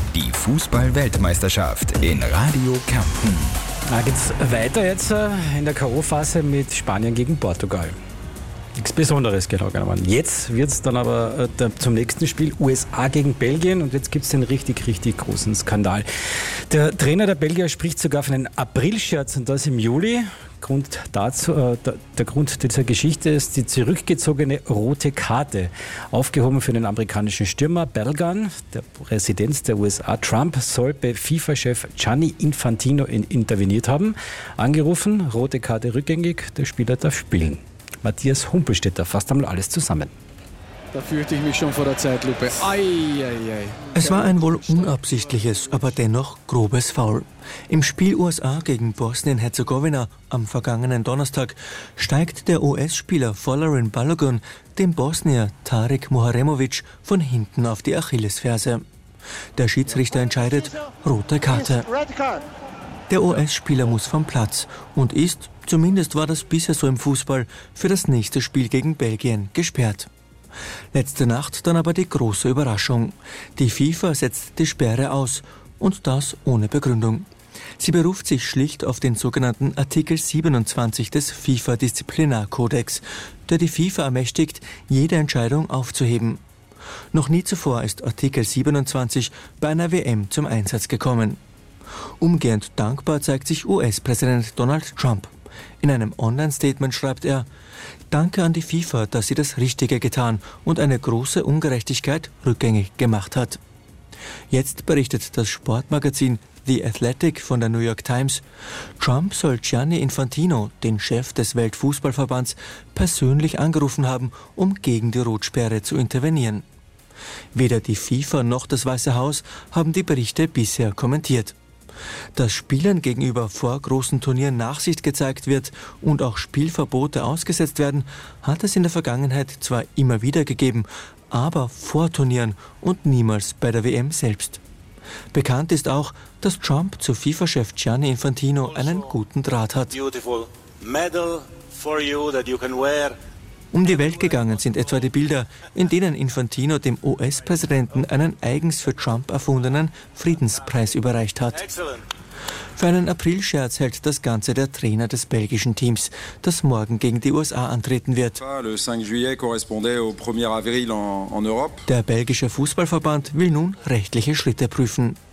Die Fußball-Weltmeisterschaft in Radio Kärnten. Da geht's weiter jetzt in der K.O.-Phase mit Spanien gegen Portugal. Nichts Besonderes genau genommen. Jetzt wird es dann aber zum nächsten Spiel USA gegen Belgien und jetzt gibt es den richtig großen Skandal. Der Trainer der Belgier spricht sogar von einem Aprilscherz und das im Juli. Der Grund dieser Geschichte ist die zurückgezogene rote Karte, aufgehoben für den amerikanischen Stürmer Bergan. Der Präsident der USA, Trump, soll bei FIFA-Chef Gianni Infantino interveniert haben. Angerufen, rote Karte rückgängig, der Spieler darf spielen. Matthias Humpelstädter fasst einmal alles zusammen. Da fürchte ich mich schon vor der Zeitlupe. Es war ein wohl unabsichtliches, aber dennoch grobes Foul. Im Spiel USA gegen Bosnien-Herzegowina am vergangenen Donnerstag steigt der US-Spieler Folarin Balogun dem Bosnier Tarik Muharemovic von hinten auf die Achillesferse. Der Schiedsrichter entscheidet, rote Karte. Der US-Spieler muss vom Platz und ist, zumindest war das bisher so im Fußball, für das nächste Spiel gegen Belgien gesperrt. Letzte Nacht dann aber die große Überraschung. Die FIFA setzt die Sperre aus und das ohne Begründung. Sie beruft sich schlicht auf den sogenannten Artikel 27 des FIFA-Disziplinarkodex, der die FIFA ermächtigt, jede Entscheidung aufzuheben. Noch nie zuvor ist Artikel 27 bei einer WM zum Einsatz gekommen. Umgehend dankbar zeigt sich US-Präsident Donald Trump. In einem Online-Statement schreibt er: Danke an die FIFA, dass sie das Richtige getan und eine große Ungerechtigkeit rückgängig gemacht hat. Jetzt berichtet das Sportmagazin The Athletic von der New York Times, Trump soll Gianni Infantino, den Chef des Weltfußballverbands, persönlich angerufen haben, um gegen die Rotsperre zu intervenieren. Weder die FIFA noch das Weiße Haus haben die Berichte bisher kommentiert. Dass Spielern gegenüber vor großen Turnieren Nachsicht gezeigt wird und auch Spielverbote ausgesetzt werden, hat es in der Vergangenheit zwar immer wieder gegeben, aber vor Turnieren und niemals bei der WM selbst. Bekannt ist auch, dass Trump zu FIFA-Chef Gianni Infantino einen guten Draht hat. Um die Welt gegangen sind etwa die Bilder, in denen Infantino dem US-Präsidenten einen eigens für Trump erfundenen Friedenspreis überreicht hat. Für einen Aprilscherz hält das Ganze der Trainer des belgischen Teams, das morgen gegen die USA antreten wird. Der belgische Fußballverband will nun rechtliche Schritte prüfen.